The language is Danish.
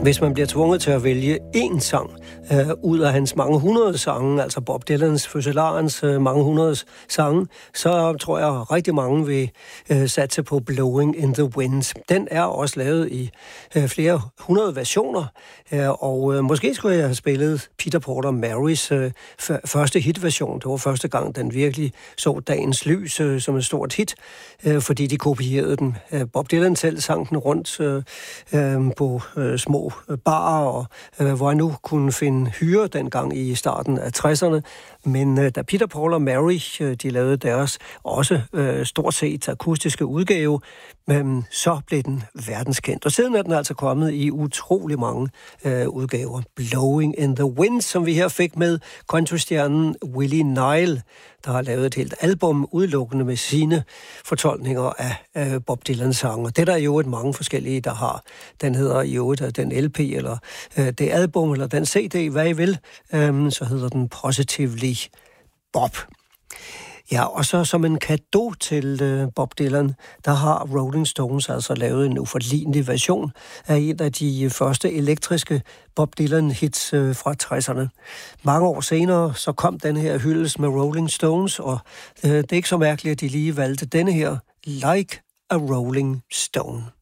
Hvis man bliver tvunget til at vælge én sang ud af hans mange hundrede sange, altså Bob Dylans fødselarens mange hundrede sange, så tror jeg, at rigtig mange vil satse på Blowing in the Wind. Den er også lavet i flere hundrede versioner, og måske skulle jeg have spillet Peter Porter Marys første hitversion. Det var første gang, den virkelig så dagens lys som et stort hit, fordi de kopierede den. Bob Dylan selv sang den rundt på små barer, og hvor jeg nu kunne finde hyre dengang i starten af 60'erne. Men da Peter, Paul og Mary, de lavede deres også stort set akustiske udgave, så blev den verdenskendt. Og siden er den altså kommet i utrolig mange udgaver. Blowing in the Wind, som vi her fik med countrystjernen Willie Nile, der har lavet et helt album udelukkende med sine fortolkninger af Bob Dylans sange. Det der er jo et mange forskellige, der har. Den hedder jo den LP, eller det album, eller den CD, hvad I vil, så hedder den Positively Bob. Ja, og så som en cadeau til Bob Dylan, der har Rolling Stones altså lavet en uforlignelig version af en af de første elektriske Bob Dylan-hits fra 60'erne. Mange år senere, så kom den her hyldest med Rolling Stones, og det er ikke så mærkeligt, at de lige valgte denne her, Like a Rolling Stone.